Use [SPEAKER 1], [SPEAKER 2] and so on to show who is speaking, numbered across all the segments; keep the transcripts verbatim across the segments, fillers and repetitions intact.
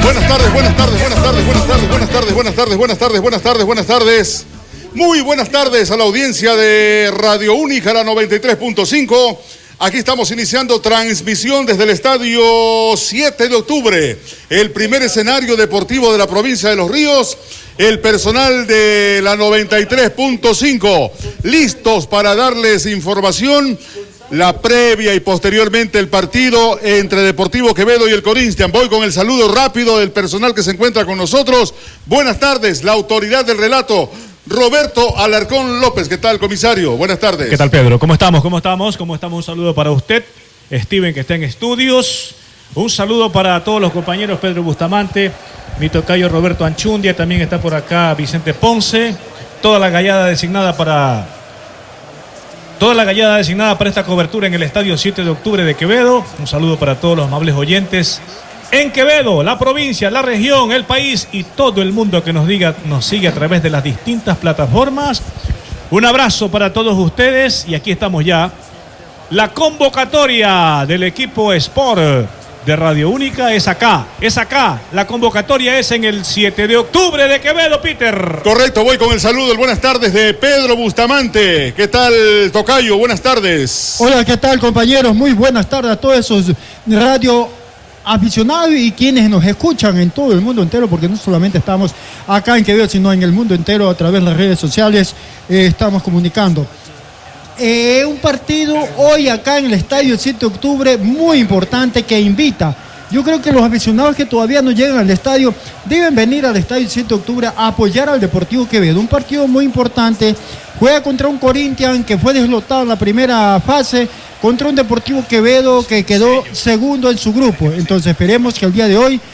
[SPEAKER 1] Buenas tardes, buenas tardes, buenas tardes, buenas tardes, buenas tardes, buenas tardes, buenas tardes, buenas tardes, buenas tardes. Muy buenas tardes a la audiencia de Radio Única, la noventa y tres punto cinco. Aquí estamos iniciando transmisión desde el estadio siete de octubre, el primer escenario deportivo de la provincia de Los Ríos. El personal de la noventa y tres punto cinco, listos para darles información, la previa y posteriormente el partido entre Deportivo Quevedo y el Corinthians. Voy con el saludo rápido del personal que se encuentra con nosotros. Buenas tardes, la autoridad del relato, Roberto Alarcón López. ¿Qué tal, comisario? Buenas tardes.
[SPEAKER 2] ¿Qué tal, Pedro? ¿Cómo estamos? ¿Cómo estamos? ¿Cómo estamos? Un saludo para usted, Steven, que está en estudios. Un saludo para todos los compañeros, Pedro Bustamante, mi tocayo Roberto Anchundia, también está por acá Vicente Ponce, toda la gallada designada para toda la gallada designada para esta cobertura en el estadio siete de octubre de Quevedo. Un saludo para todos los amables oyentes en Quevedo, la provincia, la región, el país y todo el mundo que nos diga, nos sigue a través de las distintas plataformas. Un abrazo para todos ustedes y aquí estamos ya. La convocatoria del equipo Sport de Radio Única es acá, es acá. La convocatoria es en el siete de octubre de Quevedo, Peter.
[SPEAKER 1] Correcto, voy con el saludo, el buenas tardes de Pedro Bustamante. ¿Qué tal, tocayo? Buenas tardes.
[SPEAKER 3] Hola, ¿qué tal, compañeros? Muy buenas tardes a todos esos radio aficionados y quienes nos escuchan en todo el mundo entero, porque no solamente estamos acá en Quevedo, sino en el mundo entero a través de las redes sociales, eh, estamos comunicando. Eh, un partido hoy acá en el estadio siete de octubre muy importante que invita. Yo creo que los aficionados que todavía no llegan al estadio deben venir al estadio siete de octubre a apoyar al Deportivo Quevedo. Un partido muy importante. Juega contra un Corinthians que fue deslotado en la primera fase, contra un Deportivo Quevedo que quedó segundo en su grupo. Entonces esperemos que el día de hoy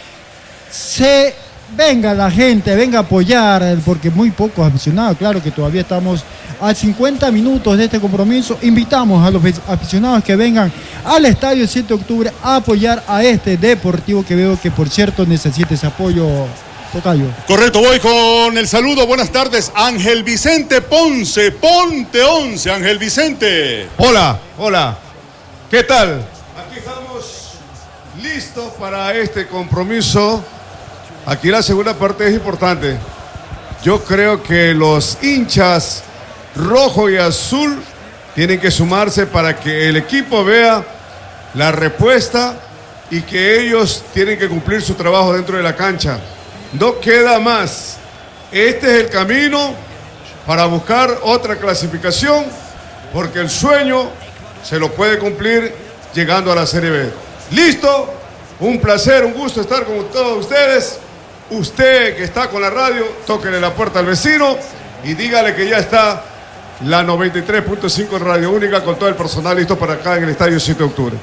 [SPEAKER 3] se venga la gente, venga a apoyar, porque muy pocos aficionados, claro que todavía estamos a cincuenta minutos de este compromiso. Invitamos a los aficionados que vengan al estadio siete de octubre a apoyar a este Deportivo Quevedo, que por cierto necesita ese apoyo, tocayo.
[SPEAKER 1] Correcto, voy con el saludo. Buenas tardes, Ángel Vicente Ponce, Ponte once, Ángel Vicente.
[SPEAKER 4] Hola, hola, ¿qué tal? Aquí estamos listos para este compromiso. Aquí la segunda parte es importante. Yo creo que los hinchas rojo y azul tienen que sumarse para que el equipo vea la respuesta y que ellos tienen que cumplir su trabajo dentro de la cancha. No queda más. Este es el camino para buscar otra clasificación, porque el sueño se lo puede cumplir llegando a la Serie B. ¿Listo? Un placer, un gusto estar con todos ustedes. Usted que está con la radio, tóquele la puerta al vecino y dígale que ya está la noventa y tres punto cinco en Radio Única con todo el personal listo para acá en el estadio siete de octubre.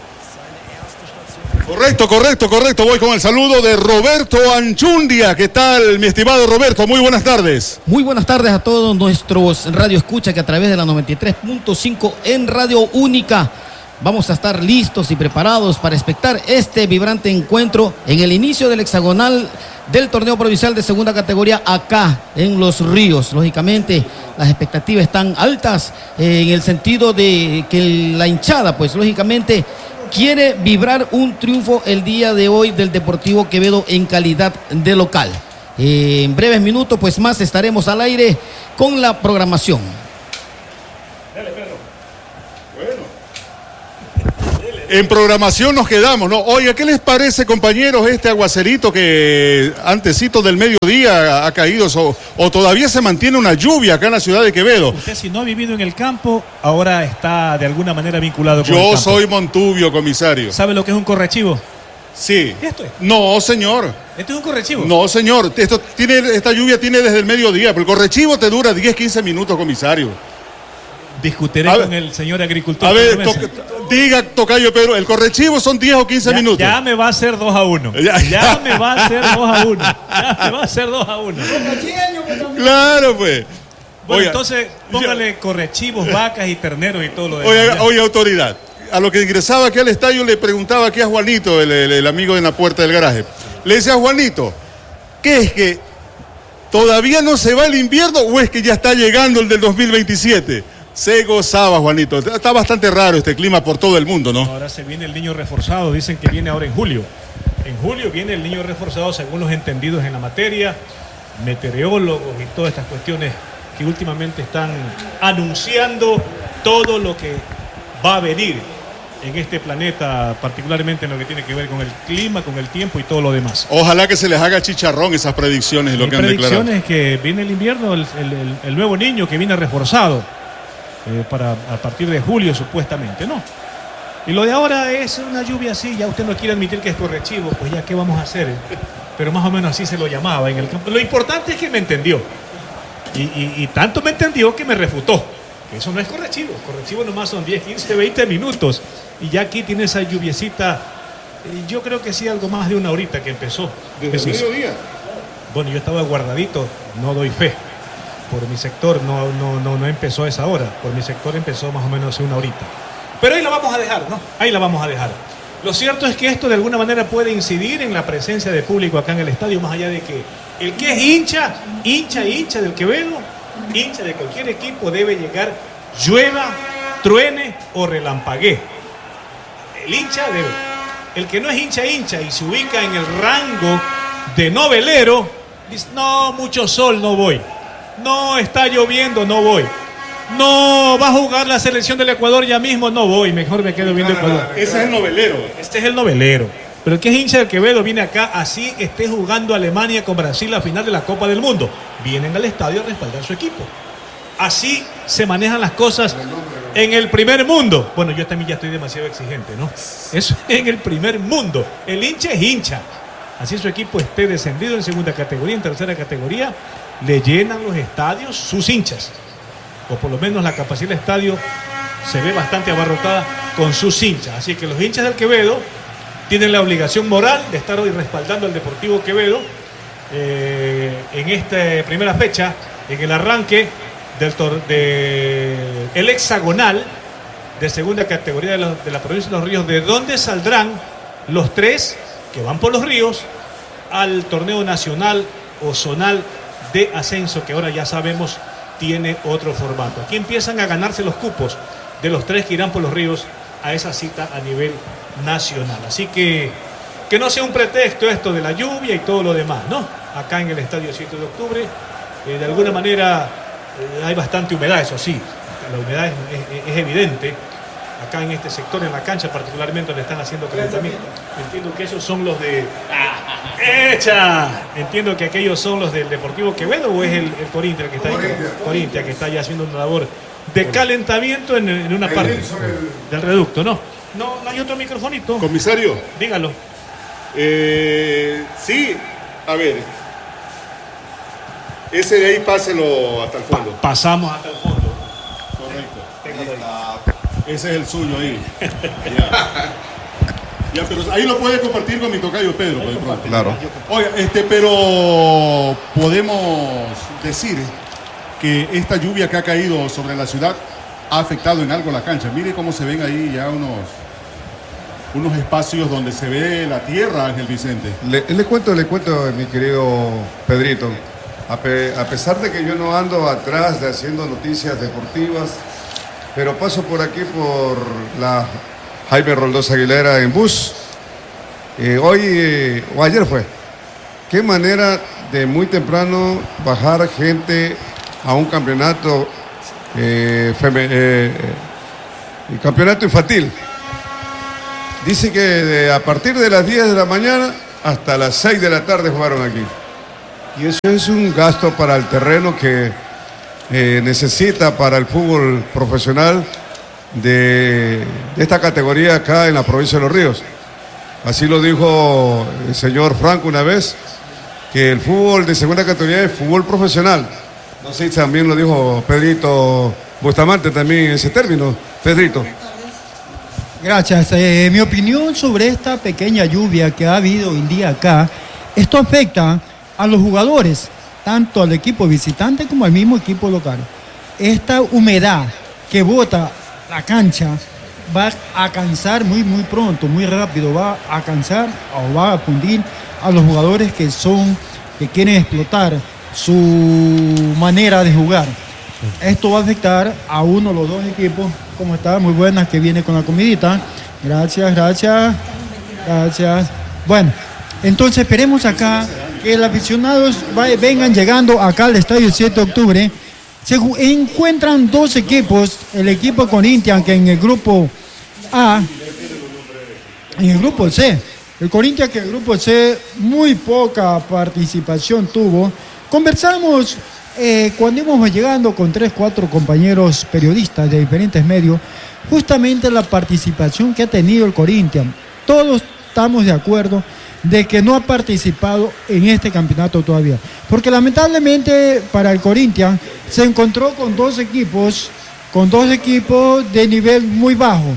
[SPEAKER 1] Correcto, correcto, correcto. Voy con el saludo de Roberto Anchundia. ¿Qué tal, mi estimado Roberto? Muy buenas tardes.
[SPEAKER 5] Muy buenas tardes a todos nuestros radio escucha que a través de la noventa y tres punto cinco en Radio Única vamos a estar listos y preparados para expectar este vibrante encuentro en el inicio del hexagonal del torneo provincial de segunda categoría acá en Los Ríos. Lógicamente las expectativas están altas eh, en el sentido de que la hinchada pues lógicamente quiere vibrar un triunfo el día de hoy del Deportivo Quevedo en calidad de local. Eh, en breves minutos pues más estaremos al aire con la programación.
[SPEAKER 1] En programación nos quedamos, ¿no? Oiga, ¿qué les parece, compañeros, este aguacerito que antesito del mediodía ha caído o, o todavía se mantiene una lluvia acá en la ciudad de Quevedo?
[SPEAKER 2] Usted, si no ha vivido en el campo, ahora está de alguna manera vinculado con
[SPEAKER 1] Yo
[SPEAKER 2] el campo.
[SPEAKER 1] Yo soy Montubio, comisario.
[SPEAKER 2] ¿Sabe lo que es un correchivo?
[SPEAKER 1] Sí.
[SPEAKER 2] ¿Esto es?
[SPEAKER 1] No, señor.
[SPEAKER 2] ¿Esto es un correchivo?
[SPEAKER 1] No, señor. Esto tiene, esta lluvia tiene desde el mediodía, pero el correchivo te dura diez, quince minutos, comisario.
[SPEAKER 2] Discutiré
[SPEAKER 1] a
[SPEAKER 2] con
[SPEAKER 1] ver,
[SPEAKER 2] el señor agricultor.
[SPEAKER 1] A ver, to, diga, tocayo Pedro, el correchivo son diez o quince
[SPEAKER 2] ya,
[SPEAKER 1] minutos.
[SPEAKER 2] Ya me va a hacer dos a uno. Ya, ya me va a hacer dos a uno. Ya me va a hacer dos a uno.
[SPEAKER 1] Claro, pues.
[SPEAKER 2] Bueno, oiga, entonces póngale correchivos, vacas y terneros y todo lo demás.
[SPEAKER 1] Oiga, oiga, autoridad. A lo que ingresaba aquí al estadio le preguntaba aquí a Juanito, el, el, el amigo en la puerta del garaje. Le decía a Juanito, ¿qué es que todavía no se va el invierno o es que ya está llegando el del dos mil veintisiete? Se gozaba, Juanito. Está bastante raro este clima por todo el mundo, ¿no?
[SPEAKER 2] Ahora se viene el niño reforzado. Dicen que viene ahora en julio. en julio viene el niño reforzado según los entendidos en la materia, meteorólogos y todas estas cuestiones que últimamente están anunciando todo lo que va a venir en este planeta, particularmente en lo que tiene que ver con el clima, con el tiempo y todo lo demás.
[SPEAKER 1] Ojalá que se les haga chicharrón esas predicciones, lo
[SPEAKER 2] Hay
[SPEAKER 1] que han declarado.
[SPEAKER 2] predicciones que viene el invierno, el, el, el, el nuevo niño que viene reforzado eh, para a partir de julio supuestamente, ¿no? Y lo de ahora es una lluvia así, ya usted no quiere admitir que es correctivo, pues ya qué vamos a hacer, pero más o menos así se lo llamaba en el campo. Lo importante es que me entendió y, y, y tanto me entendió que me refutó. Eso no es correctivo, correctivo nomás son diez, quince, veinte minutos y ya aquí tiene esa lluviecita, yo creo que sí, algo más de una horita que empezó.
[SPEAKER 1] Desde el mediodía.
[SPEAKER 2] Bueno, yo estaba guardadito, no doy fe. Por mi sector no, no, no, no empezó a esa hora, por mi sector empezó más o menos hace una horita. Pero ahí la vamos a dejar, ¿no? Ahí la vamos a dejar. Lo cierto es que esto de alguna manera puede incidir en la presencia de público acá en el estadio, más allá de que el que es hincha, hincha, hincha del Quevedo, hincha de cualquier equipo debe llegar, llueva, truene o relampaguee. El hincha debe. El que no es hincha, hincha y se ubica en el rango de novelero, dice, no, mucho sol, no voy. No, está lloviendo, no voy. No, va a jugar la selección del Ecuador ya mismo, no voy, mejor me quedo viendo Ecuador.
[SPEAKER 1] Ese es el novelero.
[SPEAKER 2] Este es el novelero. Pero el que es hincha del Quevedo viene acá, así esté jugando Alemania con Brasil la final de la Copa del Mundo. Vienen al estadio a respaldar su equipo. Así se manejan las cosas en el primer mundo. Bueno, yo también ya estoy demasiado exigente, ¿no? Eso en el primer mundo. El hincha es hincha. Así su equipo esté descendido en segunda categoría, en tercera categoría, le llenan los estadios sus hinchas. O por lo menos la capacidad del estadio se ve bastante abarrotada con sus hinchas. Así que los hinchas del Quevedo tienen la obligación moral de estar hoy respaldando al Deportivo Quevedo eh, en esta primera fecha, en el arranque del tor de el hexagonal de segunda categoría de la, de la provincia de Los Ríos, de donde saldrán los tres que van por los ríos al torneo nacional o zonal de ascenso, que ahora ya sabemos tiene otro formato. Aquí empiezan a ganarse los cupos de los tres que irán por los ríos a esa cita a nivel nacional. Así que que no sea un pretexto esto de la lluvia y todo lo demás, ¿no? Acá en el estadio siete de octubre, eh, de alguna manera eh, hay bastante humedad, eso sí, la humedad es, es, es evidente. Acá en este sector, en la cancha particularmente, donde están haciendo calentamiento. Entiendo que esos son los de... ¡Echa! Entiendo que aquellos son los del Deportivo Quevedo, o es el, el Corinthians que está ahí, Corinthians que está ya haciendo una labor de calentamiento en, en una parte del reducto, ¿no? No, no hay otro microfonito.
[SPEAKER 1] Comisario.
[SPEAKER 2] Dígalo.
[SPEAKER 1] Eh, sí, a ver. Ese de ahí páselo hasta el fondo.
[SPEAKER 2] Pa pasamos hasta el fondo.
[SPEAKER 1] Correcto.
[SPEAKER 2] Téngalo ahí.
[SPEAKER 1] Ese es el suyo ahí. Ya. Ya, pero ahí lo puede compartir con mi tocayo Pedro. Por ejemplo.
[SPEAKER 4] Claro.
[SPEAKER 1] Oiga, este, pero podemos decir que esta lluvia que ha caído sobre la ciudad ha afectado en algo la cancha. Mire cómo se ven ahí ya unos, unos espacios donde se ve la tierra, Ángel Vicente.
[SPEAKER 4] Le, le cuento, le cuento, mi querido Pedrito. A, pe, a pesar de que yo no ando atrás de haciendo noticias deportivas, pero paso por aquí por la Jaime Roldós Aguilera en bus. Eh, hoy, eh, o ayer fue, qué manera de muy temprano bajar gente a un campeonato, eh, feme, eh, el campeonato infantil. Dice que de, a partir de las diez de la mañana hasta las seis de la tarde jugaron aquí. Y eso es un gasto para el terreno que eh, necesita para el fútbol profesional de, de esta categoría acá en la provincia de Los Ríos. Así lo dijo el señor Franco una vez, que el fútbol de segunda categoría es fútbol profesional. No sé si también lo dijo Pedrito Bustamante también ese término. Pedrito.
[SPEAKER 3] Gracias. Eh, mi opinión sobre esta pequeña lluvia que ha habido hoy en día acá, esto afecta a los jugadores, tanto al equipo visitante como al mismo equipo local. Esta humedad que bota la cancha va a cansar muy muy pronto, muy rápido, va a cansar o va a fundir a los jugadores que son, que quieren explotar su manera de jugar. Esto va a afectar a uno o los dos equipos. ¿Cómo está? Muy buenas, que viene con la comidita. Gracias, gracias, gracias. Bueno, Entonces esperemos acá que los aficionados vengan llegando acá al estadio siete de octubre. Se encuentran dos equipos, el equipo Corinthians que en el grupo A, en el grupo C, el Corinthians que en el grupo C muy poca participación tuvo. Conversamos eh, cuando íbamos llegando con tres, cuatro compañeros periodistas de diferentes medios, justamente la participación que ha tenido el Corinthians. Todos estamos de acuerdo de que no ha participado en este campeonato todavía, porque lamentablemente para el Corinthians se encontró con dos equipos, con dos equipos de nivel muy bajo,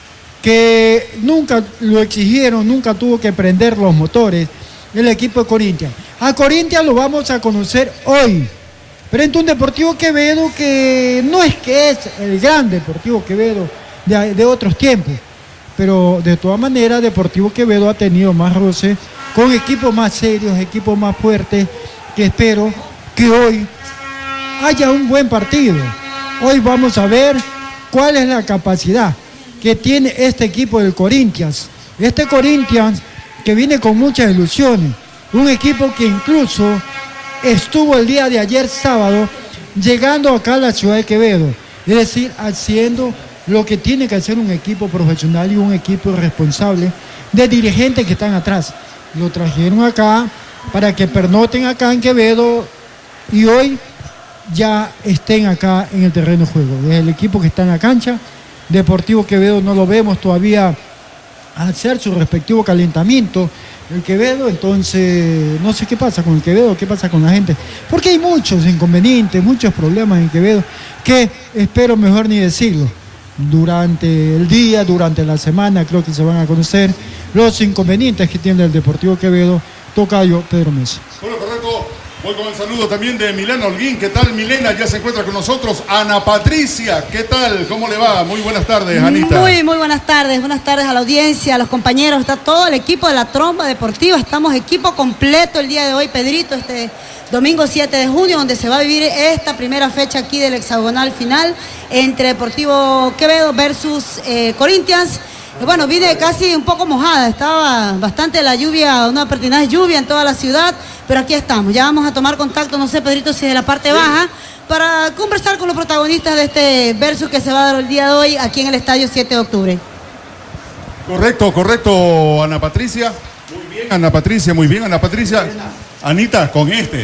[SPEAKER 3] que nunca lo exigieron, nunca tuvo que prender los motores, el equipo de Corinthians. A Corinthians lo vamos a conocer hoy, frente a un Deportivo Quevedo que no es que es el gran Deportivo Quevedo de, de otros tiempos, pero de todas maneras Deportivo Quevedo ha tenido más roce con equipos más serios, equipos más fuertes, que espero que hoy haya un buen partido. Hoy vamos a ver cuál es la capacidad que tiene este equipo del Corinthians. Este Corinthians que viene con muchas ilusiones, un equipo que incluso estuvo el día de ayer sábado llegando acá a la ciudad de Quevedo, es decir, haciendo lo que tiene que hacer un equipo profesional y un equipo responsable de dirigentes que están atrás. Lo trajeron acá para que pernoten acá en Quevedo y hoy ya estén acá en el terreno de juego. Es el equipo que está en la cancha. Deportivo Quevedo no lo vemos todavía hacer su respectivo calentamiento. El Quevedo, entonces, no sé qué pasa con el Quevedo, qué pasa con la gente, porque hay muchos inconvenientes, muchos problemas en Quevedo, que espero mejor ni decirlo. Durante el día, durante la semana, creo que se van a conocer los inconvenientes que tiene el Deportivo Quevedo. Tocayo Pedro Mesa.
[SPEAKER 1] Bueno, correcto. Voy con el saludo también de Milena Holguín. ¿Qué tal, Milena? Ya se encuentra con nosotros. Ana Patricia, ¿qué tal? ¿Cómo le va? Muy buenas tardes, Anita.
[SPEAKER 6] Muy, muy buenas tardes. Buenas tardes a la audiencia, a los compañeros. Está todo el equipo de la Tromba Deportiva. Estamos equipo completo el día de hoy, Pedrito, este domingo siete de junio, donde se va a vivir esta primera fecha aquí del hexagonal final entre Deportivo Quevedo versus eh, Corinthians. Y bueno, vine casi un poco mojada, estaba bastante la lluvia, una pertinaz lluvia en toda la ciudad, pero aquí estamos. Ya vamos a tomar contacto, no sé, Pedrito, si de la parte baja, para conversar con los protagonistas de este versus que se va a dar el día de hoy aquí en el estadio siete de octubre.
[SPEAKER 1] Correcto, correcto, Ana Patricia. Muy bien, Ana Patricia, muy bien, Ana Patricia. Anita, con este.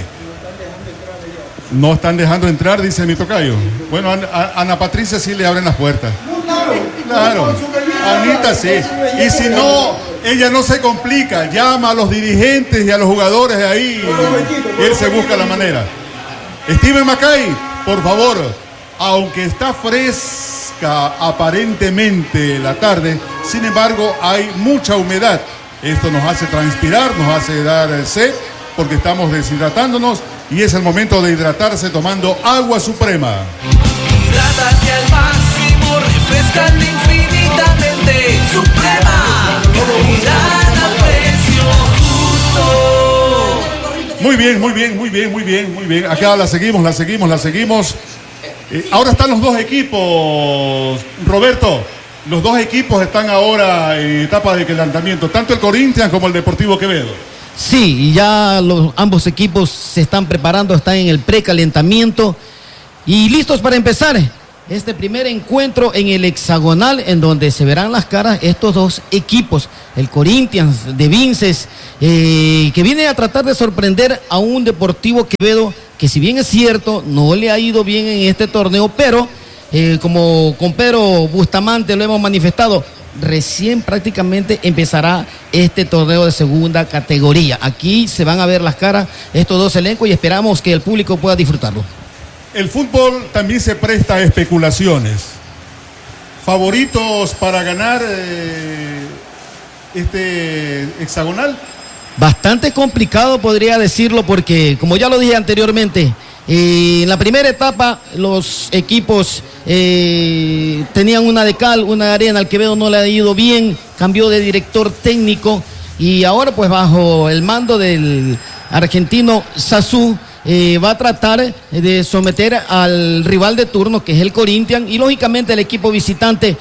[SPEAKER 1] No están dejando entrar, dice mi tocayo. Bueno, a Ana Patricia sí le abren las puertas. Claro, Anita sí. Y si no, ella no se complica, llama a los dirigentes y a los jugadores de ahí y él se busca la manera. Steven Macay, por favor, aunque está fresca aparentemente la tarde, sin embargo hay mucha humedad. Esto nos hace transpirar, nos hace dar sed, porque estamos deshidratándonos y es el momento de hidratarse tomando agua suprema.
[SPEAKER 7] Hidrátate al máximo, refrescante infinitamente, suprema, calidad a precio justo.
[SPEAKER 1] Muy bien, muy bien, muy bien, muy bien, muy bien. Acá la seguimos, la seguimos, la seguimos. Eh, ahora están los dos equipos, Roberto. Los dos equipos están ahora en etapa de calentamiento, tanto el Corinthians como el Deportivo Quevedo.
[SPEAKER 5] Sí, ya los, ambos equipos se están preparando, están en el precalentamiento y listos para empezar este primer encuentro en el hexagonal, en donde se verán las caras estos dos equipos, el Corinthians de Vinces, eh, que viene a tratar de sorprender a un Deportivo Quevedo que, si bien es cierto, no le ha ido bien en este torneo, pero eh, como con Pedro Bustamante lo hemos manifestado, recién prácticamente empezará este torneo de segunda categoría. Aquí se van a ver las caras estos dos elencos y esperamos que el público pueda disfrutarlo.
[SPEAKER 1] El fútbol también se presta a especulaciones. ¿Favoritos para ganar eh, este hexagonal?
[SPEAKER 5] Bastante complicado, podría decirlo, porque como ya lo dije anteriormente, Eh, en la primera etapa los equipos eh, tenían una de cal, una de arena. Al Quevedo no le ha ido bien, cambió de director técnico y ahora pues bajo el mando del argentino Sasú eh, va a tratar de someter al rival de turno, que es el Corinthians, y lógicamente el equipo visitante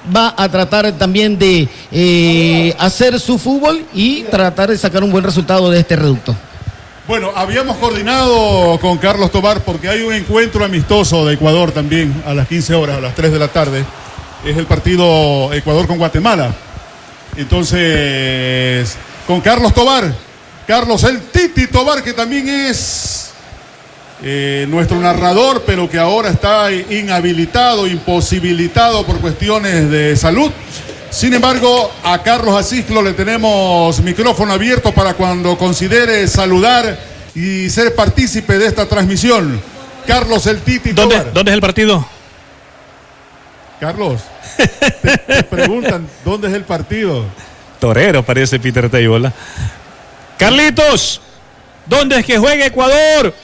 [SPEAKER 5] va a tratar también de eh, hacer su fútbol y tratar de sacar un buen resultado de este reducto.
[SPEAKER 1] Bueno, habíamos coordinado con Carlos Tobar porque hay un encuentro amistoso de Ecuador también a las quince horas, a las tres de la tarde. Es el partido Ecuador con Guatemala. Entonces, con Carlos Tobar, Carlos el Titi Tobar, que también es eh, nuestro narrador, pero que ahora está inhabilitado, imposibilitado por cuestiones de salud. Sin embargo, a Carlos Asisclo le tenemos micrófono abierto para cuando considere saludar y ser partícipe de esta transmisión. Carlos el Titi
[SPEAKER 2] ¿Dónde,
[SPEAKER 1] Tobar.
[SPEAKER 2] ¿Dónde es el partido?
[SPEAKER 1] Carlos, te, te preguntan dónde es el partido.
[SPEAKER 2] Torero parece Peter Table. Carlitos, ¿dónde es que juega Ecuador?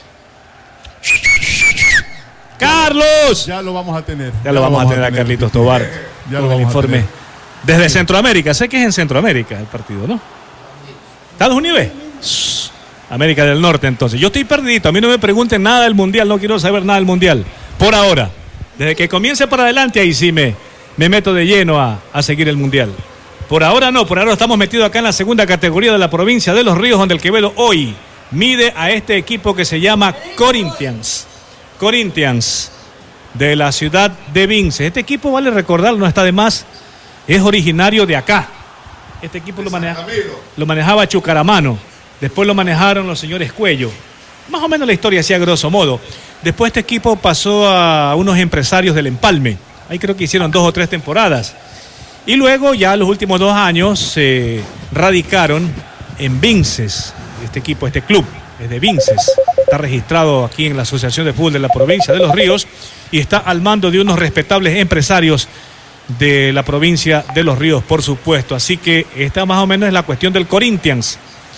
[SPEAKER 2] Carlos.
[SPEAKER 1] Ya lo vamos a tener.
[SPEAKER 2] Ya lo vamos a tener a Carlitos Tobar
[SPEAKER 1] Ya lo
[SPEAKER 2] con el
[SPEAKER 1] vamos a
[SPEAKER 2] informe
[SPEAKER 1] tener.
[SPEAKER 2] desde Centroamérica. Sé que es en Centroamérica el partido, ¿no? Estados Unidos. América del Norte, entonces. Yo estoy perdido. A mí no me pregunten nada del Mundial. No quiero saber nada del Mundial. Por ahora. Desde que comience para adelante, ahí sí me, me meto de lleno a, a seguir el Mundial. Por ahora no. Por ahora estamos metidos acá en la segunda categoría de la provincia de Los Ríos, donde el Quevedo hoy mide a este equipo que se llama Corinthians. Corinthians, de la ciudad de Vinces. Este equipo, vale recordarlo, no está de más, es originario de acá. Este equipo lo, maneja, lo manejaba Chucaramano. Después lo manejaron los señores Cuello. Más o menos la historia así a grosso modo. Después este equipo pasó a unos empresarios del Empalme. Ahí creo que hicieron dos o tres temporadas. Y luego ya los últimos dos años se radicaron en Vinces. Este equipo, este club es de Vinces. Está registrado aquí en la Asociación de Fútbol de la provincia de Los Ríos y está al mando de unos respetables empresarios de la provincia de Los Ríos, por supuesto. Así que esta más o menos es la cuestión del Corinthians,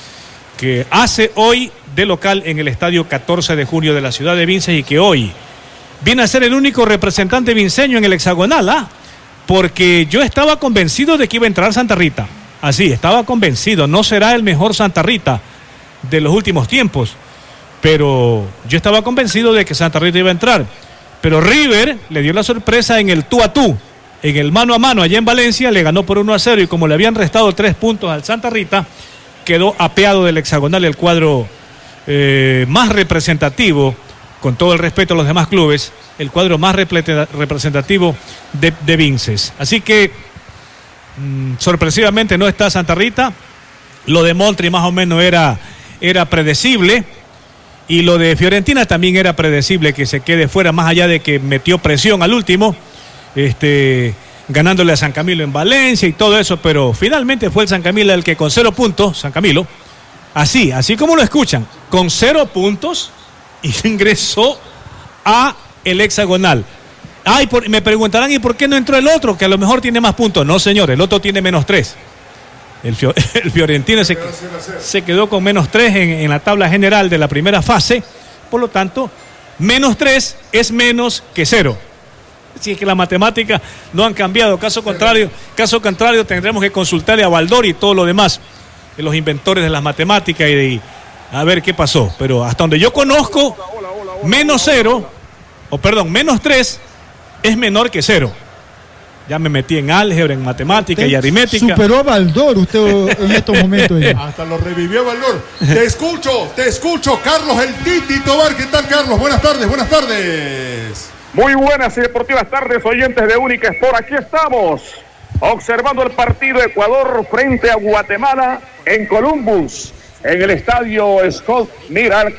[SPEAKER 2] que hace hoy de local en el estadio catorce de junio de la ciudad de Vinces y que hoy viene a ser el único representante vinceño en el hexagonal, ¿ah? Porque yo estaba convencido de que iba a entrar Santa Rita. Así, estaba convencido. No será el mejor Santa Rita de los últimos tiempos, pero yo estaba convencido de que Santa Rita iba a entrar. Pero River le dio la sorpresa en el tú a tú, en el mano a mano allá en Valencia, le ganó por uno a cero y como le habían restado tres puntos al Santa Rita, quedó apeado del hexagonal el cuadro eh, más representativo, con todo el respeto a los demás clubes, el cuadro más representativo de, de Vinces. Así que mmm, sorpresivamente no está Santa Rita. Lo de Montri más o menos era, era predecible. Y lo de Fiorentina también era predecible que se quede fuera, más allá de que metió presión al último, este, ganándole a San Camilo en Valencia y todo eso, pero finalmente fue el San Camilo el que con cero puntos, San Camilo, así, así como lo escuchan, con cero puntos, ingresó a el hexagonal. Ay, por, me preguntarán, ¿y por qué no entró el otro? Que a lo mejor tiene más puntos. No, señor, el otro tiene menos tres. El, Fio, el Fiorentina se, se quedó con menos tres en, en la tabla general de la primera fase. Por lo tanto, menos tres es menos que cero. Si es que las matemáticas no han cambiado. Caso contrario, caso contrario tendremos que consultarle a Baldor y todo lo demás, los inventores de las matemáticas y de, a ver qué pasó. Pero hasta donde yo conozco, menos cero, o perdón, menos tres es menor que cero. Ya me metí en álgebra, en matemática y aritmética.
[SPEAKER 3] Superó a Baldor usted en estos momentos.
[SPEAKER 1] Hasta lo revivió Baldor. Te escucho, te escucho, Carlos el Titi Tobar. ¿Qué tal, Carlos? Buenas tardes, buenas tardes.
[SPEAKER 8] Muy buenas y deportivas tardes, oyentes de Única Sport. Aquí estamos, observando el partido Ecuador frente a Guatemala en Columbus, en el estadio Scott Miller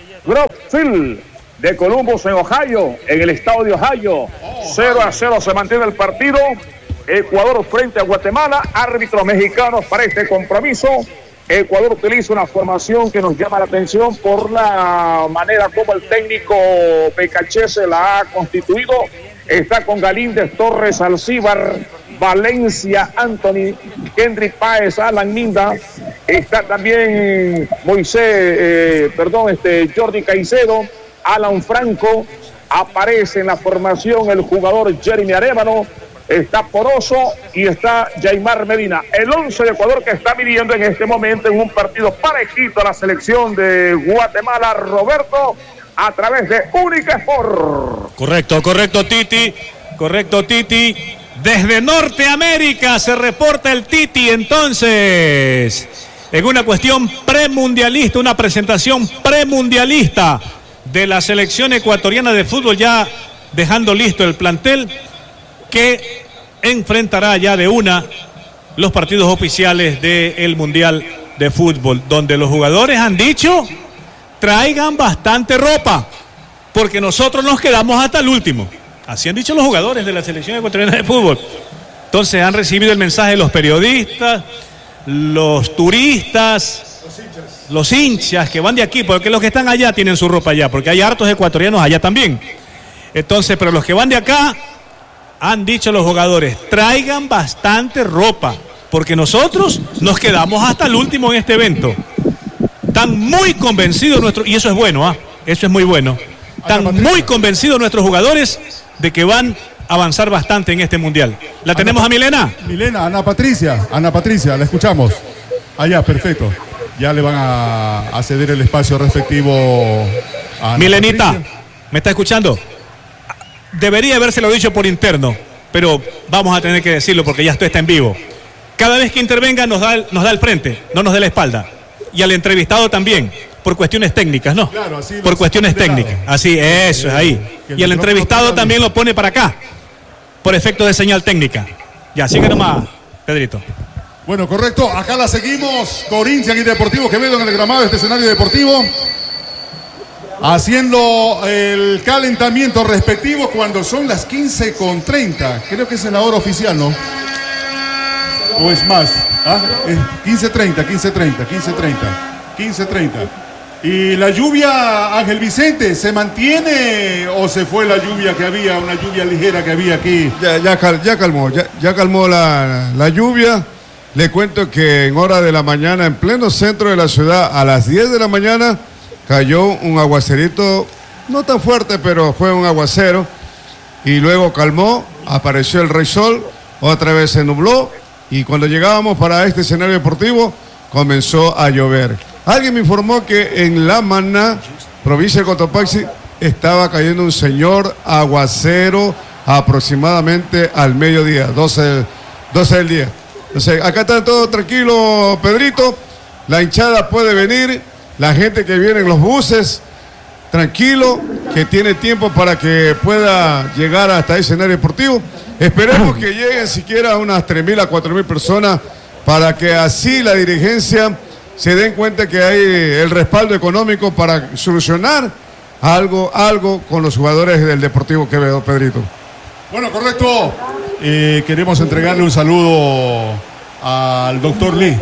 [SPEAKER 8] Field de Columbus en Ohio, en el estado de Ohio. cero a cero se mantiene el partido. Ecuador frente a Guatemala. Árbitros mexicanos para este compromiso. Ecuador utiliza una formación que nos llama la atención por la manera como el técnico Pecaché se la ha constituido. Está con Galíndez, Torres, Alcíbar, Valencia, Anthony, Kendrick Páez, Alan Minda. Está también Moisés, eh, perdón, este Jordi Caicedo, Alan Franco. Aparece en la formación el jugador Jeremy Arévalo. Está Poroso y está Jaimar Medina. El once de Ecuador que está midiendo en este momento en un partido parejito a la selección de Guatemala, Roberto, a través de Única Sport.
[SPEAKER 2] Correcto, correcto, Titi. Correcto, Titi. Desde Norteamérica se reporta el Titi, entonces, en una cuestión premundialista, una presentación premundialista de la selección ecuatoriana de fútbol, ya dejando listo el plantel que enfrentará ya de una los partidos oficiales del Mundial de Fútbol, donde los jugadores han dicho, traigan bastante ropa, porque nosotros nos quedamos hasta el último. Así han dicho los jugadores de la selección ecuatoriana de fútbol. Entonces han recibido el mensaje de los periodistas, los turistas, los hinchas. los hinchas que van de aquí, porque los que están allá tienen su ropa allá, porque hay hartos ecuatorianos allá también. Entonces, pero los que van de acá, han dicho los jugadores, traigan bastante ropa, porque nosotros nos quedamos hasta el último en este evento. Están muy convencidos nuestros, y eso es bueno, ¿ah? Eso es muy bueno. Están muy convencidos nuestros jugadores de que van a avanzar bastante en este mundial. ¿La tenemos
[SPEAKER 1] Ana,
[SPEAKER 2] a Milena?
[SPEAKER 1] Milena, Ana Patricia, Ana Patricia, la escuchamos. Allá, perfecto. Ya le van a, a ceder el espacio respectivo a Ana
[SPEAKER 2] Milenita,
[SPEAKER 1] Patricia.
[SPEAKER 2] ¿Me está escuchando? Debería habérselo dicho por interno, pero vamos a tener que decirlo porque ya esto está en vivo. Cada vez que intervenga nos da, nos da el frente, no nos da la espalda. Y al entrevistado también, por cuestiones técnicas, ¿no?
[SPEAKER 1] Claro, así
[SPEAKER 2] por cuestiones técnicas. Así, eso es ahí. Y el entrevistado también lo pone para acá, por efecto de señal técnica. Ya, sigue nomás, Pedrito.
[SPEAKER 1] Bueno, correcto. Acá la seguimos. Corinthians y Deportivo Quevedo en el gramado de este escenario deportivo. Haciendo el calentamiento respectivo cuando son las quince con treinta. Creo que esa es la hora oficial, ¿no? ¿O es más? ¿Ah? Es quince treinta, quince treinta, quince treinta, quince treinta. ¿Y la lluvia, Ángel Vicente, se mantiene o se fue la lluvia que había, una lluvia ligera que había aquí?
[SPEAKER 4] Ya, ya, cal, ya calmó, ya, ya calmó la, la lluvia. Le cuento que en hora de la mañana, en pleno centro de la ciudad, a las diez de la mañana, cayó un aguacerito, no tan fuerte, pero fue un aguacero. Y luego calmó, apareció el rey sol, otra vez se nubló. Y cuando llegábamos para este escenario deportivo, comenzó a llover. Alguien me informó que en La Maná, provincia de Cotopaxi, estaba cayendo un señor aguacero aproximadamente al mediodía, doce, doce del día. Entonces, acá está todo tranquilo, Pedrito. La hinchada puede venir, la gente que viene en los buses, tranquilo, que tiene tiempo para que pueda llegar hasta el escenario deportivo. Esperemos que lleguen siquiera unas tres mil a cuatro mil personas para que así la dirigencia se den cuenta que hay el respaldo económico para solucionar algo, algo con los jugadores del Deportivo Quevedo, Pedrito.
[SPEAKER 1] Bueno, correcto. Eh, queremos entregarle un saludo al doctor Lee,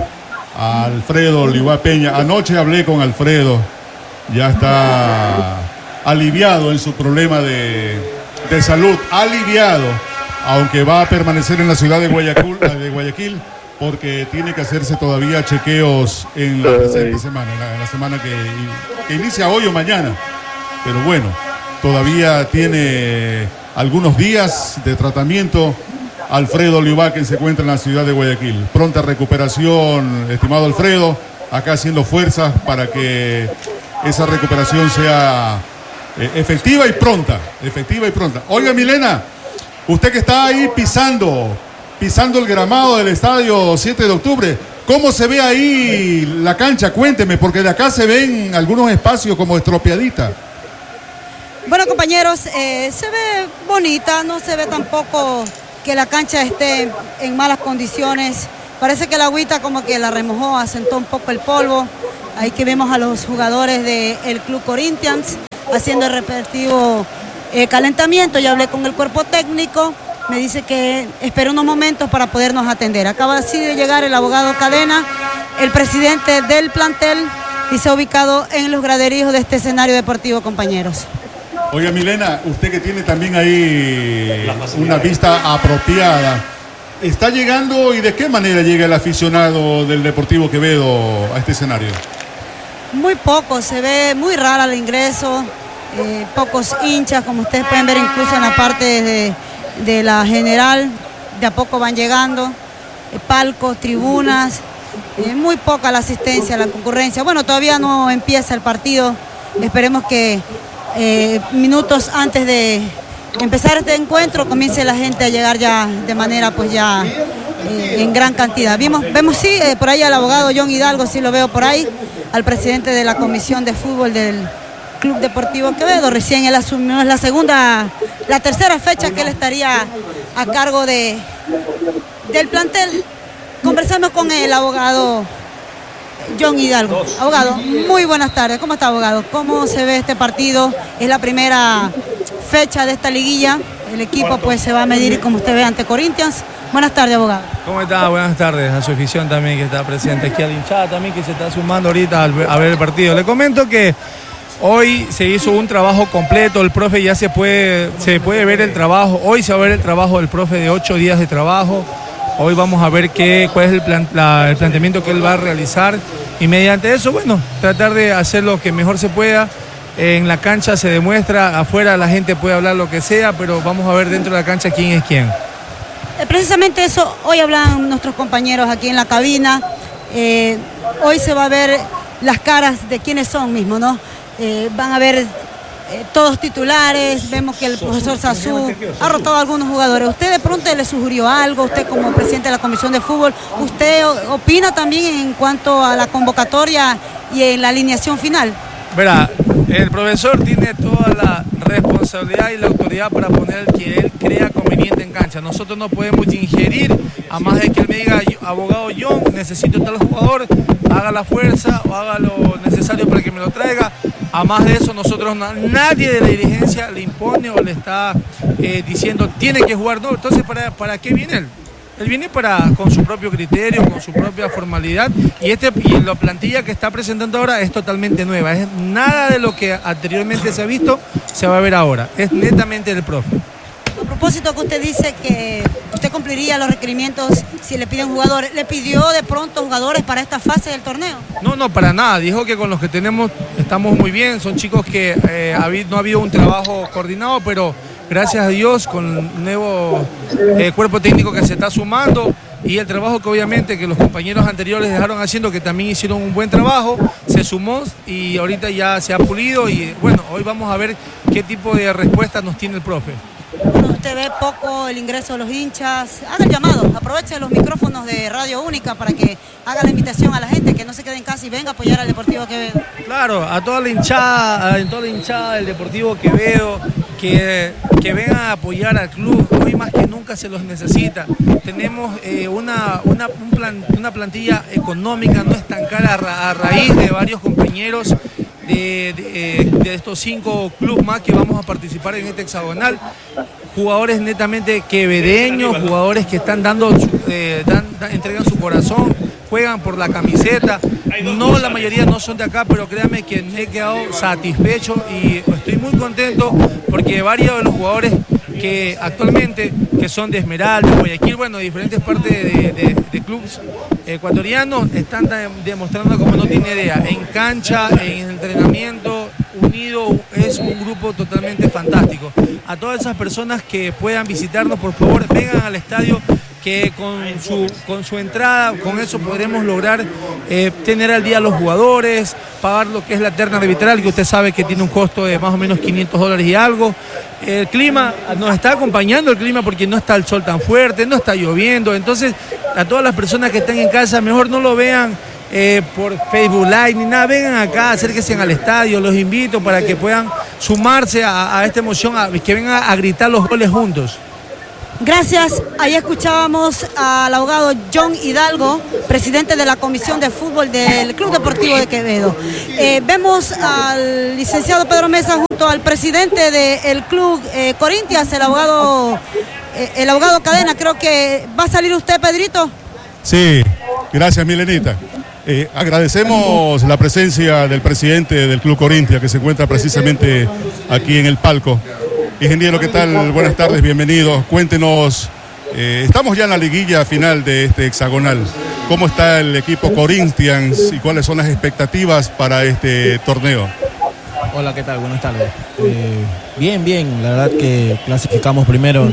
[SPEAKER 1] a Alfredo Ligua Peña. Anoche hablé con Alfredo, ya está aliviado en su problema de, de salud, aliviado, aunque va a permanecer en la ciudad de Guayaquil, de Guayaquil porque tiene que hacerse todavía chequeos en la presente semana, en la, en la semana que, que inicia hoy o mañana. Pero bueno, todavía tiene algunos días de tratamiento. Alfredo Liubá, que se encuentra en la ciudad de Guayaquil. Pronta recuperación, estimado Alfredo, acá haciendo fuerzas para que esa recuperación sea eh, efectiva y pronta, efectiva y pronta. Oiga, Milena, usted que está ahí pisando, pisando el gramado del estadio siete de octubre, ¿cómo se ve ahí la cancha? Cuénteme, porque de acá se ven algunos espacios como estropeaditas.
[SPEAKER 6] Bueno, compañeros, eh, se ve bonita, no se ve tampoco que la cancha esté en malas condiciones. Parece que la agüita como que la remojó, asentó un poco el polvo. Ahí que vemos a los jugadores del Club Corinthians haciendo el respectivo eh, calentamiento. Ya hablé con el cuerpo técnico, me dice que espera unos momentos para podernos atender. Acaba así de llegar el abogado Cadena, el presidente del plantel, y se ha ubicado en los graderíos de este escenario deportivo, compañeros.
[SPEAKER 1] Oiga, Milena, usted que tiene también ahí una vista apropiada, ¿está llegando y de qué manera llega el aficionado del Deportivo Quevedo a este escenario?
[SPEAKER 6] Muy poco, se ve muy rara el ingreso, eh, pocos hinchas, como ustedes pueden ver incluso en la parte de, de la general, de a poco van llegando, eh, palcos, tribunas, eh, muy poca la asistencia, la concurrencia. Bueno, todavía no empieza el partido, esperemos que Eh, minutos antes de empezar este encuentro comience la gente a llegar ya de manera pues ya eh, en gran cantidad. Vimos, vemos sí, eh, por ahí al abogado John Hidalgo, sí lo veo por ahí, al presidente de la Comisión de Fútbol del Club Deportivo Quevedo. Recién él asumió, es la segunda, la tercera fecha que él estaría a cargo de, del plantel. Conversamos con el abogado John Hidalgo. Abogado, muy buenas tardes. ¿Cómo está, abogado? ¿Cómo se ve este partido? Es la primera fecha de esta liguilla. El equipo pues se va a medir, como usted ve, ante Corinthians. Buenas tardes, abogado.
[SPEAKER 9] ¿Cómo está? Buenas tardes a su afición también que está presente aquí, a la hinchada también que se está sumando ahorita a ver el partido. Le comento que hoy se hizo un trabajo completo, el profe ya se puede, se puede ver el trabajo. Hoy se va a ver el trabajo del profe de ocho días de trabajo. Hoy vamos a ver qué, cuál es el, plan, la, el planteamiento que él va a realizar y mediante eso, bueno, tratar de hacer lo que mejor se pueda. En la cancha se demuestra, afuera la gente puede hablar lo que sea, pero vamos a ver dentro de la cancha quién es quién.
[SPEAKER 6] Eh, precisamente eso, hoy hablan nuestros compañeros aquí en la cabina. Eh, hoy se va a ver las caras de quiénes son mismos, ¿no? Eh, van a ver... Eh, todos titulares, vemos que el profesor Sazú ha rotado a algunos jugadores. ¿Usted de pronto le sugirió algo? Usted como presidente de la Comisión de Fútbol, ¿usted opina también en cuanto a la convocatoria y en la alineación final?
[SPEAKER 9] Verá, el profesor tiene toda la responsabilidad y la autoridad para poner el que él crea conveniente en cancha. Nosotros no podemos ingerir, a más de que él me diga, abogado John, necesito tal jugador, haga la fuerza o haga lo necesario para que me lo traiga. A más de eso, nosotros, nadie de la dirigencia le impone o le está eh, diciendo tiene que jugar. No, entonces, ¿para, para qué viene él? Él viene para, con su propio criterio, con su propia formalidad, y, este, y la plantilla que está presentando ahora es totalmente nueva. Es nada de lo que anteriormente se ha visto, se va a ver ahora. Es netamente del profe.
[SPEAKER 6] A propósito que usted dice que usted cumpliría los requerimientos si le piden jugadores, ¿le pidió de pronto jugadores para esta fase del torneo?
[SPEAKER 9] No, no, para nada. Dijo que con los que tenemos estamos muy bien. Son chicos que eh, no ha habido un trabajo coordinado, pero gracias a Dios con un nuevo eh, cuerpo técnico que se está sumando y el trabajo que obviamente que los compañeros anteriores dejaron haciendo, que también hicieron un buen trabajo, se sumó y ahorita ya se ha pulido y bueno, hoy vamos a ver qué tipo de respuesta nos tiene el profe.
[SPEAKER 6] Bueno, usted ve poco el ingreso de los hinchas. Haga el llamado, aproveche los micrófonos de Radio Única para que haga la invitación a la gente que no se quede en casa y venga a apoyar al Deportivo Quevedo.
[SPEAKER 9] Claro, a toda la hinchada, a toda la hinchada del Deportivo Quevedo, que, que vengan a apoyar al club. Hoy más que nunca se los necesita. Tenemos eh, una, una, un plan, una plantilla económica, no es tan cara a, ra, a raíz de varios compañeros De, de, de estos cinco clubes más que vamos a participar en este hexagonal. Jugadores netamente quevedeños, jugadores que están dando, eh, dan, dan, entregan su corazón, juegan por la camiseta. No, la mayoría no son de acá, pero créanme que me he quedado satisfecho y estoy muy contento porque varios de los jugadores que actualmente, que son de Esmeralda, Guayaquil, bueno, de diferentes partes de, de, de clubes ecuatorianos, están demostrando como no tiene idea, en cancha, en entrenamiento, unido, es un grupo totalmente fantástico. A todas esas personas que puedan visitarnos, por favor, vengan al estadio, que con su, con su entrada, con eso podremos lograr eh, tener al día a los jugadores, pagar lo que es la terna arbitral, que usted sabe que tiene un costo de más o menos quinientos dólares y algo. El clima, nos está acompañando el clima porque no está el sol tan fuerte, no está lloviendo, entonces a todas las personas que están en casa, mejor no lo vean eh, por Facebook Live ni nada, vengan acá, acérquense al estadio, los invito para que puedan sumarse a, a esta emoción, a, que vengan a gritar los goles juntos.
[SPEAKER 6] Gracias. Ahí escuchábamos al abogado John Hidalgo, presidente de la Comisión de Fútbol del Club Deportivo de Quevedo. Eh, vemos al licenciado Pedro Mesa junto al presidente del Club eh, Corinthians, el abogado, eh, el abogado Cadena. Creo que va a salir usted, Pedrito.
[SPEAKER 1] Sí, gracias, Milenita. Eh, agradecemos la presencia del presidente del Club Corinthians, que se encuentra precisamente aquí en el palco. Ingeniero, ¿qué tal? Buenas tardes, bienvenidos. Cuéntenos, eh, estamos ya en la liguilla final de este hexagonal. ¿Cómo está el equipo Corinthians y cuáles son las expectativas para este torneo?
[SPEAKER 10] Hola, ¿qué tal? Buenas tardes. Eh, bien, bien. La verdad que clasificamos primero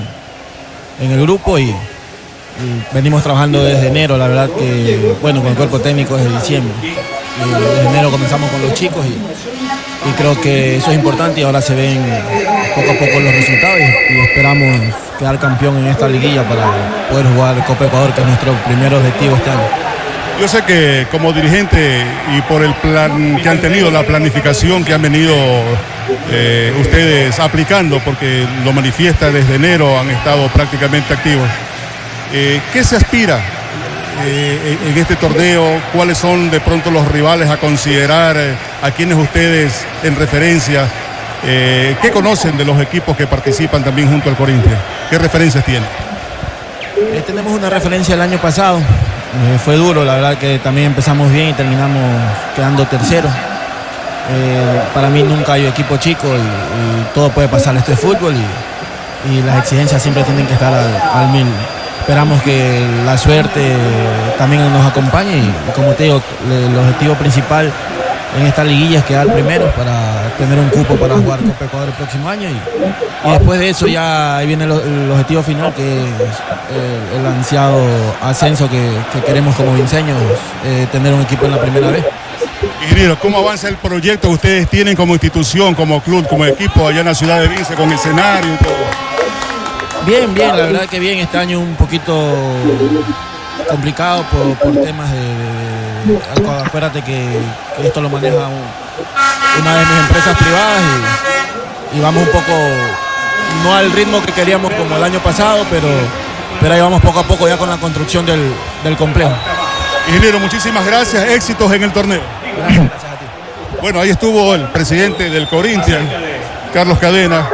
[SPEAKER 10] en el grupo y, y venimos trabajando desde enero. La verdad que, bueno, con el cuerpo técnico desde diciembre. Eh, en enero comenzamos con los chicos y, y creo que eso es importante y ahora se ven poco a poco los resultados y, y esperamos quedar campeón en esta liguilla para poder jugar Copa Ecuador, que es nuestro primer objetivo este año.
[SPEAKER 1] Yo sé que como dirigente y por el plan que han tenido, la planificación que han venido eh, ustedes aplicando, porque lo manifiesta desde enero, han estado prácticamente activos. Eh, ¿Qué se aspira eh, en este torneo? ¿Cuáles son de pronto los rivales a considerar? Eh, ¿A quienes ustedes en referencia? Eh, ¿Qué conocen de los equipos que participan también junto al Corinthians? ¿Qué referencias tienen?
[SPEAKER 10] Eh, tenemos una referencia del año pasado. Eh, fue duro, la verdad que también empezamos bien y terminamos quedando tercero. Eh, para mí nunca hay equipo chico y, y todo puede pasar. Esto es fútbol y, y las exigencias siempre tienen que estar al, al mil. Esperamos que la suerte también nos acompañe y, y como te digo, el objetivo principal en esta liguilla es quedar primero para tener un cupo para jugar Copa Ecuador el próximo año y, y después de eso ya ahí viene el, el objetivo final, que es el, el ansiado ascenso que, que queremos como vinceños, eh, tener un equipo en la primera vez.
[SPEAKER 1] Ingeniero, ¿cómo avanza el proyecto que ustedes tienen como institución, como club, como equipo allá en la ciudad de Vince, con escenario y todo?
[SPEAKER 10] Bien, bien, la verdad que bien. Este año un poquito complicado por, por temas de, de, de acuérdate que, que esto lo maneja un, una de mis empresas privadas y, y vamos un poco no al ritmo que queríamos como el año pasado, pero, pero ahí vamos poco a poco ya con la construcción del, del complejo.
[SPEAKER 1] Ingeniero, muchísimas gracias, éxitos en el torneo.
[SPEAKER 10] Gracias, gracias a ti.
[SPEAKER 1] Bueno, ahí estuvo el presidente del Corinthians, Carlos Cadena.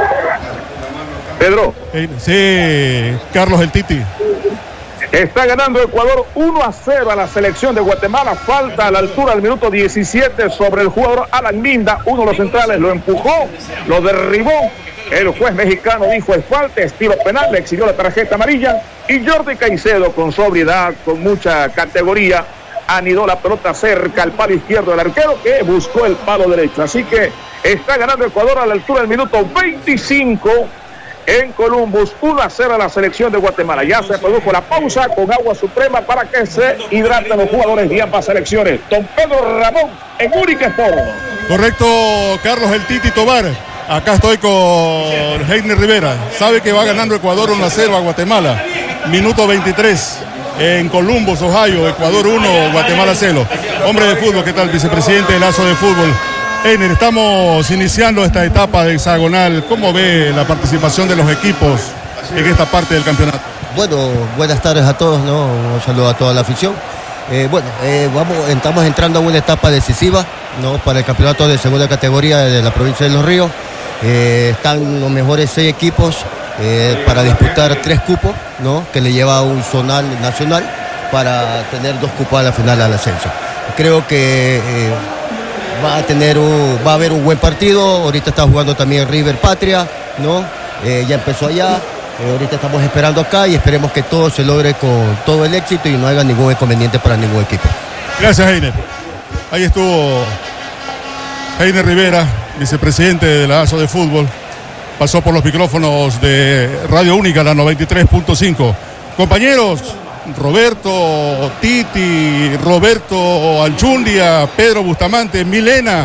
[SPEAKER 8] Pedro.
[SPEAKER 1] Sí, Carlos el Titi.
[SPEAKER 8] Está ganando Ecuador uno a cero a la selección de Guatemala. Falta a la altura del minuto diecisiete sobre el jugador Alan Minda. Uno de los centrales lo empujó, lo derribó. El juez mexicano dijo es falta, estilo penal, le exhibió la tarjeta amarilla. Y Jordi Caicedo, con sobriedad, con mucha categoría, anidó la pelota cerca al palo izquierdo del arquero, que buscó el palo derecho. Así que está ganando Ecuador a la altura del minuto veinticinco. En Columbus, uno a cero a la selección de Guatemala. Ya se produjo la pausa con agua suprema para que se hidraten los jugadores de ambas selecciones. Don Pedro Ramón en Única Sport.
[SPEAKER 1] Correcto, Carlos el Titi Tobar. Acá estoy con Heiner Rivera. Sabe que va ganando Ecuador uno a cero a Guatemala. Minuto veintitrés en Columbus, Ohio. Ecuador uno, Guatemala cero. Hombre de fútbol, ¿qué tal? Vicepresidente del Lazo de Fútbol. Heiner, estamos iniciando esta etapa de hexagonal. ¿Cómo ve la participación de los equipos en esta parte del campeonato?
[SPEAKER 11] Bueno, buenas tardes a todos, ¿no? Un saludo a toda la afición. Eh, bueno, eh, vamos, estamos entrando a una etapa decisiva, ¿no? Para el campeonato de segunda categoría de la provincia de Los Ríos. Eh, están los mejores seis equipos eh, para disputar tres cupos, ¿no? Que le lleva a un zonal nacional para tener dos cupos a la final al ascenso. Creo que eh, va a tener un, va a haber un buen partido. Ahorita está jugando también River Patria, ¿no? Eh, ya empezó allá. Eh, ahorita estamos esperando acá y esperemos que todo se logre con todo el éxito y no haya ningún inconveniente para ningún equipo.
[SPEAKER 1] Gracias, Heiner. Ahí estuvo Heiner Rivera, vicepresidente de la A S O de Fútbol. Pasó por los micrófonos de Radio Única, la noventa y tres punto cinco. Compañeros, Roberto Titi, Roberto Anchundia, Pedro Bustamante, Milena.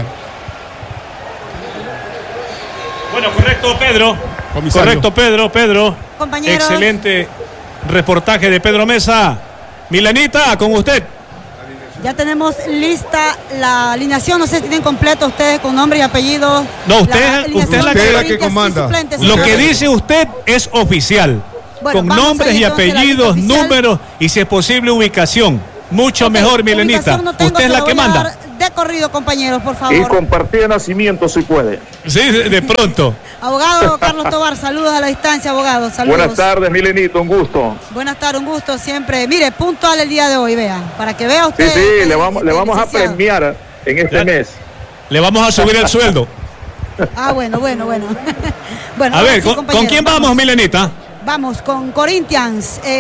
[SPEAKER 2] Bueno, correcto, Pedro.
[SPEAKER 1] Comisario.
[SPEAKER 2] Correcto, Pedro, Pedro.
[SPEAKER 6] Compañeros.
[SPEAKER 2] Excelente reportaje de Pedro Mesa. Milenita, con usted.
[SPEAKER 6] Ya tenemos lista la alineación, no sé si tienen completo ustedes con nombre y apellido.
[SPEAKER 2] No, usted,
[SPEAKER 6] La alineación
[SPEAKER 2] usted es la
[SPEAKER 6] de
[SPEAKER 2] que,
[SPEAKER 6] Corinthians y
[SPEAKER 4] comanda.
[SPEAKER 6] suplentes.
[SPEAKER 2] Lo que dice usted es oficial.
[SPEAKER 6] Bueno,
[SPEAKER 2] con
[SPEAKER 6] vamos
[SPEAKER 2] nombres
[SPEAKER 6] ahí,
[SPEAKER 2] y
[SPEAKER 6] entonces, la lista
[SPEAKER 2] apellidos,
[SPEAKER 6] oficial.
[SPEAKER 2] números y si es posible ubicación. Mucho
[SPEAKER 6] Ok,
[SPEAKER 2] mejor, Milenita.
[SPEAKER 6] ubicación no tengo,
[SPEAKER 2] usted es
[SPEAKER 6] se
[SPEAKER 2] la
[SPEAKER 6] la
[SPEAKER 2] que
[SPEAKER 6] voy a
[SPEAKER 2] manda.
[SPEAKER 6] dar De corrido, compañeros, por
[SPEAKER 8] Y
[SPEAKER 6] favor.
[SPEAKER 8] compartir de nacimiento si puede.
[SPEAKER 2] Sí, de, de pronto.
[SPEAKER 6] Abogado Carlos Tobar, saludos a la distancia, abogado. Saludos.
[SPEAKER 8] Buenas tardes, Milenito, un gusto.
[SPEAKER 6] Buenas tardes, un gusto siempre. Mire, puntual el día de hoy, vea, para que vea
[SPEAKER 8] Sí,
[SPEAKER 6] usted.
[SPEAKER 8] sí,
[SPEAKER 6] el-
[SPEAKER 8] le vamos, le
[SPEAKER 6] el
[SPEAKER 8] vamos a
[SPEAKER 6] licenciado.
[SPEAKER 8] premiar en este
[SPEAKER 2] Ya.
[SPEAKER 8] mes.
[SPEAKER 2] Le vamos a subir el sueldo.
[SPEAKER 6] Ah, bueno, bueno, bueno. bueno
[SPEAKER 2] A
[SPEAKER 6] ahora
[SPEAKER 2] ver,
[SPEAKER 6] sí,
[SPEAKER 2] ¿con,
[SPEAKER 6] compañeros,
[SPEAKER 2] ¿con quién vamos, Milenita?
[SPEAKER 6] Vamos con Corinthians. eh,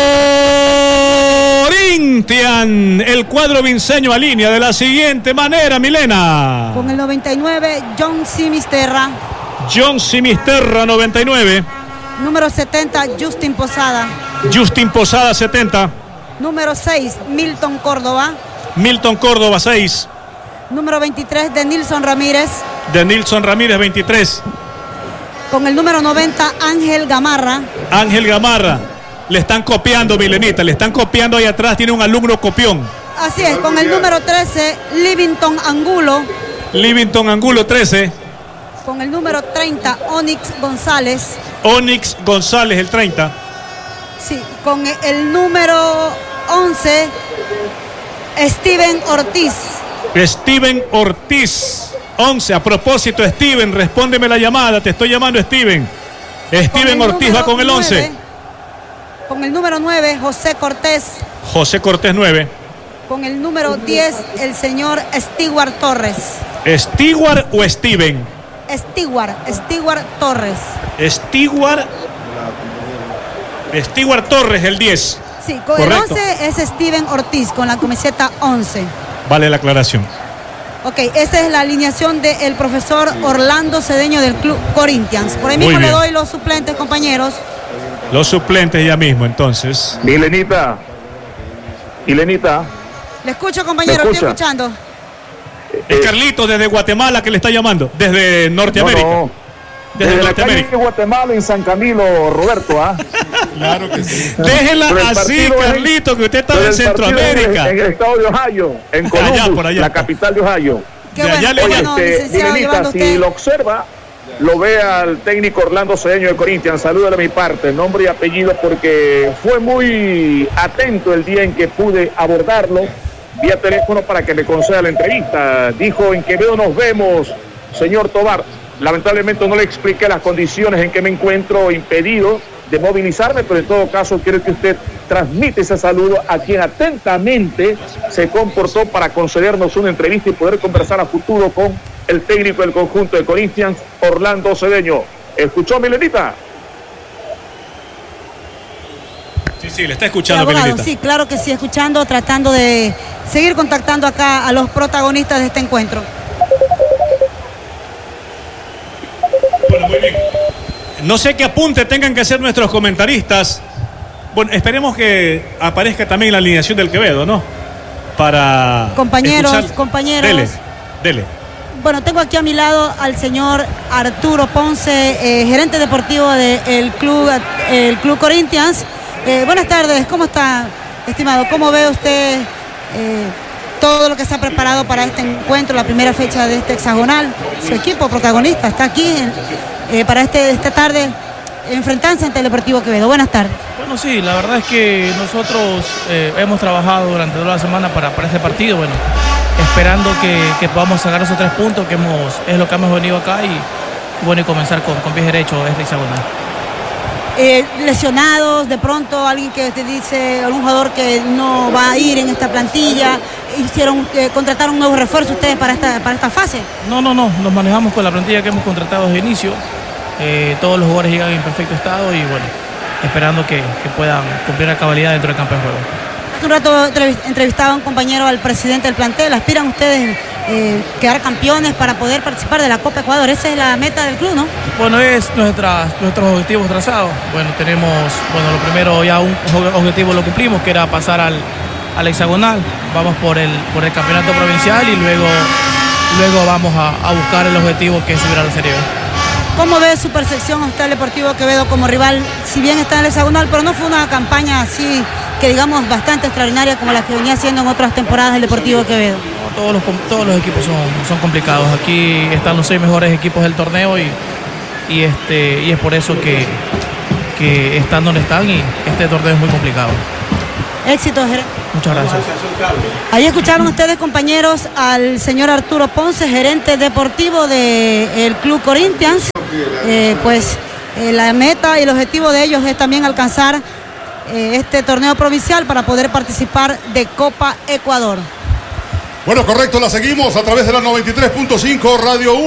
[SPEAKER 2] Corinthians. El cuadro vinceño alinea de la siguiente manera, Milena.
[SPEAKER 6] con el noventa y nueve, John Simisterra.
[SPEAKER 2] John Simisterra, noventa y nueve.
[SPEAKER 6] Número setenta, Justin Posada.
[SPEAKER 2] Justin Posada, setenta.
[SPEAKER 6] Número seis, Milton Córdoba.
[SPEAKER 2] Milton Córdoba, seis.
[SPEAKER 6] Número veintitrés de Nilson Ramírez.
[SPEAKER 2] De Nilson Ramírez, veintitrés.
[SPEAKER 6] Con el número noventa, Ángel Gamarra.
[SPEAKER 2] Ángel Gamarra. Le están copiando, Milenita, le están copiando ahí atrás, tiene un alumno copión.
[SPEAKER 6] Así es, con el número trece, Livington Angulo.
[SPEAKER 2] Livington Angulo, trece.
[SPEAKER 6] Con el número treinta, Onyx González.
[SPEAKER 2] Onyx González, el treinta.
[SPEAKER 6] Sí, con el número once, Steven Ortiz.
[SPEAKER 2] Steven Ortiz, once. A propósito, Steven, respóndeme la llamada, te estoy llamando, Steven. Steven Ortiz va con el once.
[SPEAKER 6] Con el número nueve, José Cortés.
[SPEAKER 2] José Cortés, nueve.
[SPEAKER 6] Con el número diez, el señor Stewart Torres.
[SPEAKER 2] ¿Stewart o Steven?
[SPEAKER 6] Stewart, Stewart Torres.
[SPEAKER 2] Stewart. Stewart Torres, el diez.
[SPEAKER 6] Sí, con Correcto. El once es Steven Ortiz, con la camiseta once.
[SPEAKER 2] Vale la aclaración.
[SPEAKER 6] Ok, esa es la alineación del profesor Orlando Cedeño del Club Corinthians. Por ahí mismo le doy los suplentes, compañeros.
[SPEAKER 2] Los suplentes ya mismo, entonces.
[SPEAKER 8] Milenita. Milenita.
[SPEAKER 6] Le escucho, compañero, estoy escuchando.
[SPEAKER 2] Es Carlito desde Guatemala que le está llamando, desde Norteamérica.
[SPEAKER 8] No, no.
[SPEAKER 2] Desde,
[SPEAKER 8] desde
[SPEAKER 2] Norteamérica.
[SPEAKER 8] la calle de Guatemala, en San Camilo, Roberto, ¿ah?
[SPEAKER 1] Claro que sí.
[SPEAKER 2] Déjela así, Carlito, que usted está en Centroamérica.
[SPEAKER 8] En el, en el estado de Ohio, en Columbus,
[SPEAKER 2] allá, por allá.
[SPEAKER 8] la capital de Ohio.
[SPEAKER 6] Qué bueno,
[SPEAKER 8] allá,
[SPEAKER 6] qué bueno,
[SPEAKER 8] este, Milenita, si lo observa, lo ve al técnico Orlando Cedeño de Corinthians. Saludos de mi parte, nombre y apellido, porque fue muy atento el día en que pude abordarlo vía teléfono para que me conceda la entrevista. Dijo: en Quevedo nos vemos, señor Tobar. Lamentablemente no le expliqué las condiciones en que me encuentro impedido de movilizarme, pero en todo caso quiero que usted transmite ese saludo a quien atentamente se comportó para concedernos una entrevista y poder conversar a futuro con el técnico del conjunto de Corinthians, Orlando Cedeño. ¿Escuchó, Milenita?
[SPEAKER 2] Sí, sí, le está escuchando,
[SPEAKER 6] abogado,
[SPEAKER 2] Milenita.
[SPEAKER 6] Sí, claro que sí, escuchando, tratando de seguir contactando acá a los protagonistas de este encuentro.
[SPEAKER 2] Bueno, muy bien. No sé qué apunte tengan que hacer nuestros comentaristas. Bueno, esperemos que aparezca también la alineación del Quevedo, ¿no? Para
[SPEAKER 6] Compañeros,
[SPEAKER 2] escuchar.
[SPEAKER 6] compañeros.
[SPEAKER 2] Dele, dele.
[SPEAKER 6] Bueno, tengo aquí a mi lado al señor Arturo Ponce, eh, gerente deportivo del club, el Club Corinthians. Eh, buenas tardes, ¿cómo está, estimado? ¿Cómo ve usted eh, todo lo que se ha preparado para este encuentro, la primera fecha de este hexagonal? Su equipo protagonista está aquí en, eh, para este, esta tarde enfrentarse ante el Deportivo Quevedo. Buenas tardes.
[SPEAKER 12] Bueno, sí, la verdad es que nosotros eh, hemos trabajado durante toda la semana para, para este partido, bueno, esperando que, que podamos sacar esos tres puntos, que hemos, es lo que hemos venido acá y, bueno, y comenzar con, con pie derecho este hexagonal.
[SPEAKER 6] Eh, lesionados, de pronto alguien que te dice, algún jugador que no va a ir en esta plantilla, hicieron, eh, contrataron un nuevo refuerzo ustedes para esta, para esta fase.
[SPEAKER 12] No, no, no, nos manejamos con la plantilla que hemos contratado desde el inicio, eh, todos los jugadores llegan en perfecto estado y bueno, esperando que, que puedan cumplir la cabalidad dentro del campo de juego.
[SPEAKER 6] Hace un rato entrevistaba a un compañero al presidente del plantel. ¿Aspiran ustedes eh, quedar campeones para poder participar de la Copa Ecuador? Esa es la meta del club, ¿no?
[SPEAKER 12] Bueno, es nuestra, nuestros objetivos trazados. Bueno, tenemos, bueno, lo primero ya un objetivo lo cumplimos, que era pasar al, al hexagonal. Vamos por el, por el campeonato provincial y luego, luego vamos a, a buscar el objetivo que es subir a la Serie B.
[SPEAKER 6] ¿Cómo ve su percepción usted al Deportivo Quevedo como rival? Si bien está en el hexagonal, pero no fue una campaña así que digamos bastante extraordinaria como la que venía haciendo en otras temporadas del Deportivo Quevedo.
[SPEAKER 12] No, todos, los, todos los equipos son, son complicados. Aquí están los seis mejores equipos del torneo y, y, este, y es por eso que, que están donde están y este torneo es muy complicado.
[SPEAKER 6] Éxitos, gerente.
[SPEAKER 12] Muchas gracias.
[SPEAKER 6] Ahí escucharon ustedes, compañeros, al señor Arturo Ponce, gerente deportivo del Club Corinthians. Eh, pues eh, la meta y el objetivo de ellos es también alcanzar eh, este torneo provincial para poder participar de Copa Ecuador.
[SPEAKER 1] Bueno, correcto, la seguimos a través de la noventa y tres punto cinco Radio uno.